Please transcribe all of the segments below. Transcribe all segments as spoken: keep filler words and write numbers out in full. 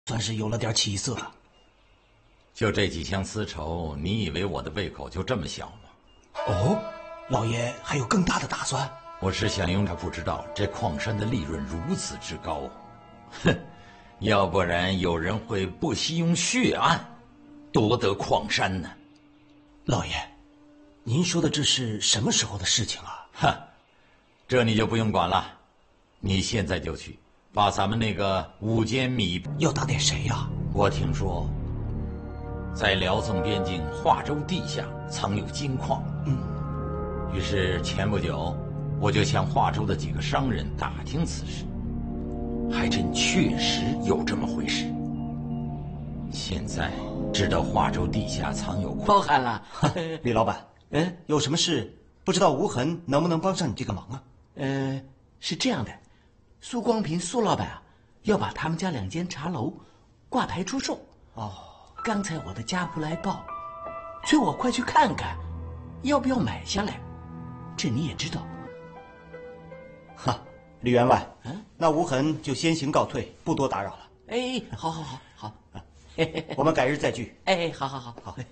算是有了点起色。 就这几箱丝绸，你以为我的胃口就这么小吗？ 哦，老爷还有更大的打算？ 我是想用他不知道这矿山的利润如此之高，哼，要不然有人会不惜用血案夺得矿山呢。 老爷，您说的这是什么时候的事情啊？ 哈，这你就不用管了，你现在就去把咱们那个五间米要打点谁呀？ 我听说，在辽宋边境华州地下藏有金矿。 嗯， 于是前不久，我就向华州的几个商人打听此事，还真确实有这么回事。现在知道华州地下藏有矿， 包含了。 李老板， 嗯， 有什么事不知道吴痕能不能帮上你这个忙啊？ 呃，是这样的，苏光平苏老板啊，要把他们家两间茶楼挂牌出售。 哦， 刚才我的家仆来报，催我快去看看，要不要买下来。这你也知道。 哈，李员外， 嗯， 那吴痕就先行告退，不多打扰了。 哎，好好好好， 我们改日再聚。 哎，好好好好。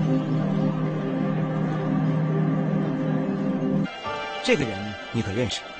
这个人你可认识？